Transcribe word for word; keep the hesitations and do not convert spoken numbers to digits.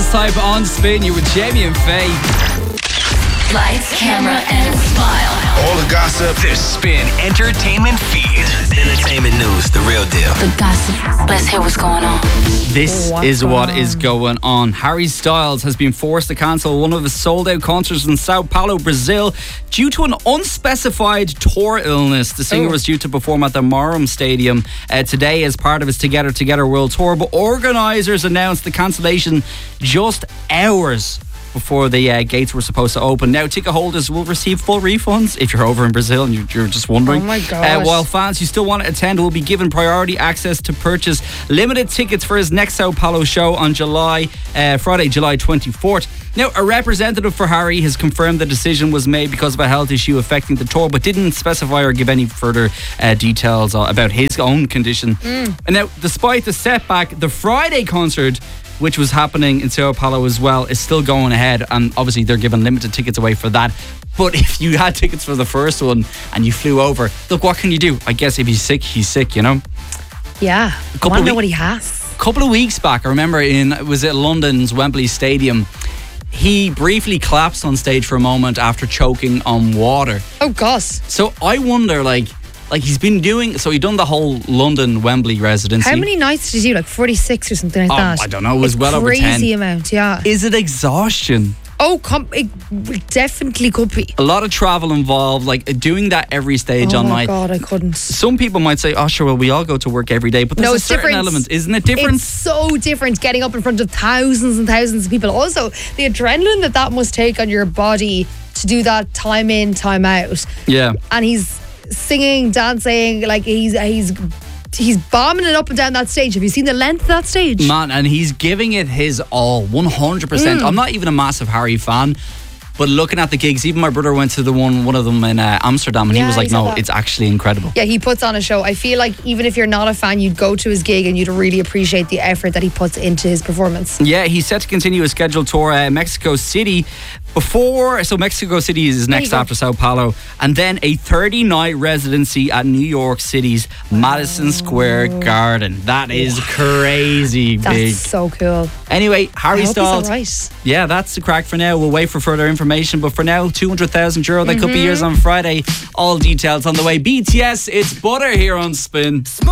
Dance Type on Spin. You with Jamie and Faye. Lights, camera, and smile. All the gossip. The Spin Entertainment Feed. Entertainment news, the real deal. The gossip. Let's hear what's going on. This What's is going what on? is going on. Harry Styles has been forced to cancel one of his sold-out concerts in Sao Paulo, Brazil, due to an unspecified tour illness. The singer Oh. was due to perform at the Morum Stadium uh, today as part of his Together Together World Tour, but organisers announced the cancellation just hours before the uh, gates were supposed to open. Now, ticket holders will receive full refunds if you're over in Brazil and you're, you're just wondering. Oh my Uh, gosh. while fans who still want to attend will be given priority access to purchase limited tickets for his next Sao Paulo show on July, uh, Friday, July twenty-fourth. Now, a representative for Harry has confirmed the decision was made because of a health issue affecting the tour, but didn't specify or give any further uh, details uh, about his own condition. And now, despite the setback, the Friday concert, which was happening in Sao Paulo as well, is still going ahead, and obviously they're giving limited tickets away for that. But if you had tickets for the first one and you flew over, look, what can you do? I guess if he's sick, he's sick, you know? Yeah. couple I want of to know week- what he has. A couple of weeks back, I remember in, was it London's Wembley Stadium, he briefly collapsed on stage for a moment after choking on water. Oh, gosh. So I wonder, like, like he's been doing, so he done the whole London Wembley residency. How many nights did you do? Like forty-six or something like Oh, that? I don't know. It was It's well over ten. Crazy amount, yeah. Is it exhaustion? Oh, com- it definitely could be. A lot of travel involved, like doing that every stage Oh on my night. God, I couldn't. Some people might say, oh sure, well we all go to work every day, but there's No, a it's certain different. element, isn't it different? It's so different getting up in front of thousands and thousands of people. Also, the adrenaline that that must take on your body to do that time in, time out. Yeah. And he's singing, dancing, like he's he's he's bombing it up and down that stage. Have you seen the length of that stage? Man, and he's giving it his all, one hundred Mm. percent. I'm not even a massive Harry fan, but looking at the gigs, even my brother went to the one one of them in uh, Amsterdam, and he Yeah, was like, he said no, that. it's actually incredible. Yeah, he puts on a show. I feel like even if you're not a fan, you'd go to his gig and you'd really appreciate the effort that he puts into his performance. Yeah, he's set to continue his scheduled tour uh, Mexico City before, so Mexico City is There you next go. after Sao Paulo, and then a thirty night residency at New York City's Madison Square Garden. That is crazy That's big. so cool. Anyway, Harry I hope Styles. he's all right. Yeah, that's the crack for now. We'll wait for further information, but for now, two hundred thousand euro. That could be Mm-hmm. yours on Friday. All details on the way. B T S, it's Butter here on Spin.